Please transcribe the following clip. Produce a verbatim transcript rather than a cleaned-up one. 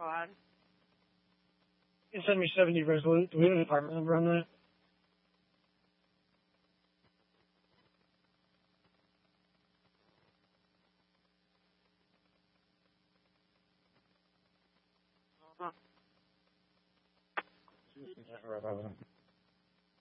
God. You can send me seventy Resolute. Do we have an apartment number on that? Uh-huh. Yeah, right,